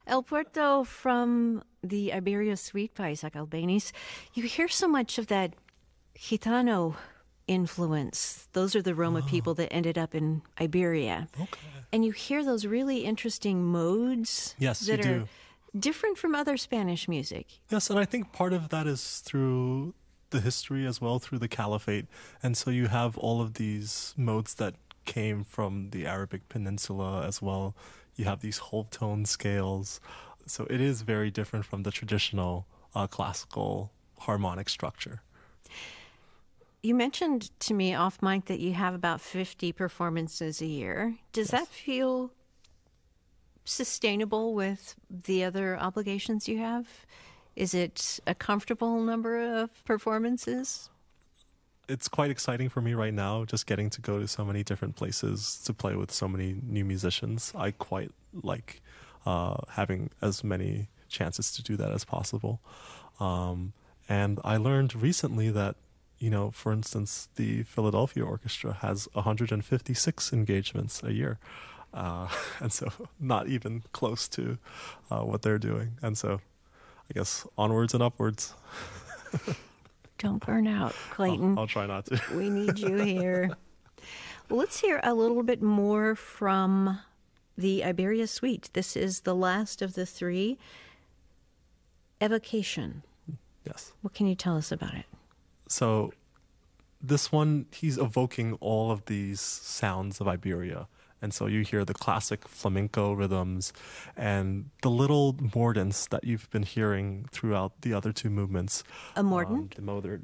El Puerto from the Iberia Suite by Isaac Albeniz. You hear so much of that Gitano influence. Those are the Roma people that ended up in Iberia. Okay. And you hear those really interesting modes Yes, that you are do. different from other Spanish music. Yes, and I think part of that is through the history as well, through the Caliphate. And so you have all of these modes that came from the Arabic Peninsula as well. You have these whole tone scales. So it is very different from the traditional classical harmonic structure. You mentioned to me off mic that you have about 50 performances a year. Does that feel sustainable with the other obligations you have? Is it a comfortable number of performances? It's quite exciting for me right now, just getting to go to so many different places to play with so many new musicians. I quite like having as many chances to do that as possible. And I learned recently that, for instance, the Philadelphia Orchestra has 156 engagements a year. And so not even close to what they're doing. And so I guess onwards and upwards. Don't burn out, Clayton. I'll try not to. We need you here. Well, let's hear a little bit more from the Iberia Suite. This is the last of the three. Evocation. Yes. What can you tell us about it? So this one, he's evoking all of these sounds of Iberia. And so you hear the classic flamenco rhythms and the little mordents that you've been hearing throughout the other two movements. A mordent? The mother.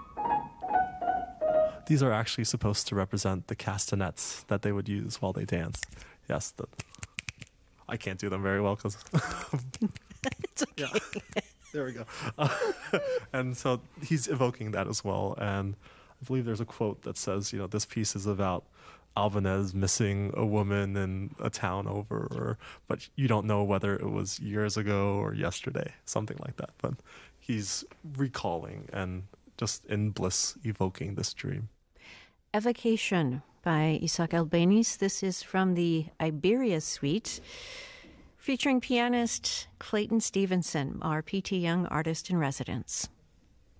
These are actually supposed to represent the castanets that they would use while they dance. Yes, I can't do them very well because... It's okay. Yeah. There we go. And so he's evoking that as well. And I believe there's a quote that says, this piece is about Albanese missing a woman in a town over, but you don't know whether it was years ago or yesterday, something like that. But he's recalling and just in bliss evoking this dream. Evocation by Isaac Albeniz. This is from the Iberia Suite, featuring pianist Clayton Stevenson, our P.T. Young Artist in Residence.